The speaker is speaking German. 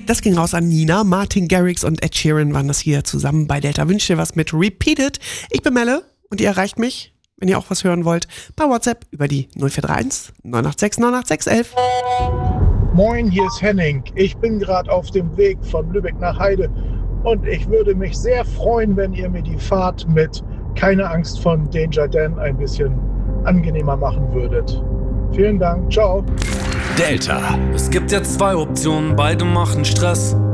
Das ging raus an Nina, Martin Garrix und Ed Sheeran waren das hier zusammen bei Delta. Wünscht dir was mit Repeated. Ich bin Melle und ihr erreicht mich, wenn ihr auch was hören wollt, bei WhatsApp über die 0431 986 986 11. Moin, hier ist Henning. Ich bin gerade auf dem Weg von Lübeck nach Heide und ich würde mich sehr freuen, wenn ihr mir die Fahrt mit Keine Angst von Danger Dan ein bisschen angenehmer machen würdet. Vielen Dank, ciao. Delta. Es gibt jetzt 2 Optionen, beide machen Stress.